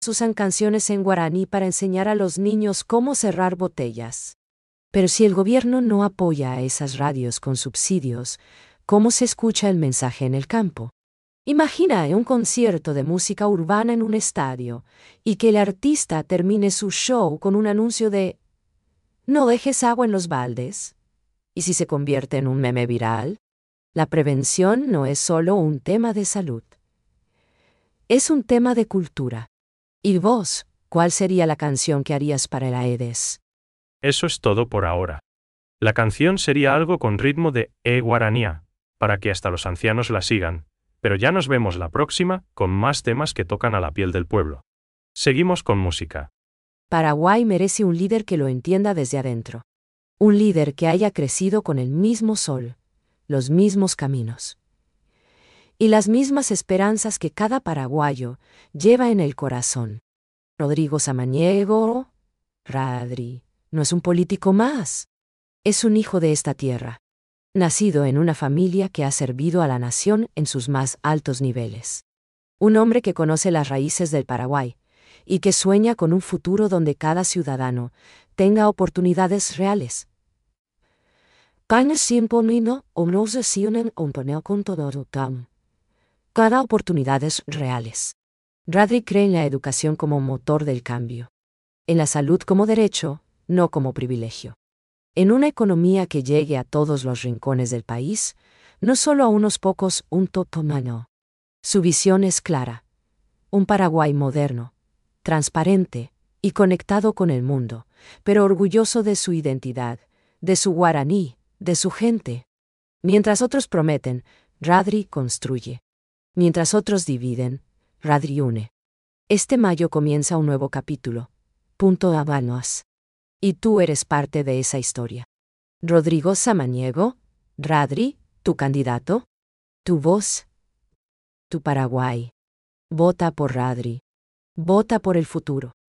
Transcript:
Usan canciones en guaraní para enseñar a los niños cómo cerrar botellas. Pero si el gobierno no apoya a esas radios con subsidios, ¿cómo se escucha el mensaje en el campo? Imagina un concierto de música urbana en un estadio y que el artista termine su show con un anuncio de "No dejes agua en los baldes". ¿Y si se convierte en un meme viral? La prevención no es solo un tema de salud. Es un tema de cultura. ¿Y vos, cuál sería la canción que harías para el Aedes? Eso es todo por ahora. La canción sería algo con ritmo de guaranía, para que hasta los ancianos la sigan, pero ya nos vemos la próxima con más temas que tocan a la piel del pueblo. Seguimos con música. Paraguay merece un líder que lo entienda desde adentro. Un líder que haya crecido con el mismo sol, los mismos caminos y las mismas esperanzas que cada paraguayo lleva en el corazón. Rodrigo Samaniego, Radri, no es un político más. Es un hijo de esta tierra, nacido en una familia que ha servido a la nación en sus más altos niveles. Un hombre que conoce las raíces del Paraguay y que sueña con un futuro donde cada ciudadano tenga oportunidades reales. Cada oportunidades reales. Radri cree en la educación como motor del cambio, en la salud como derecho, no como privilegio, en una economía que llegue a todos los rincones del país, no solo a unos pocos, un totomano. Su visión es clara: un Paraguay moderno, transparente y conectado con el mundo, pero orgulloso de su identidad, de su guaraní, de su gente. Mientras otros prometen, Radri construye. Mientras otros dividen, Radri une. Este mayo comienza un nuevo capítulo. Punto Habanos. Y tú eres parte de esa historia. Rodrigo Samaniego, Radri, tu candidato, tu voz, tu Paraguay. Vota por Radri. Vota por el futuro.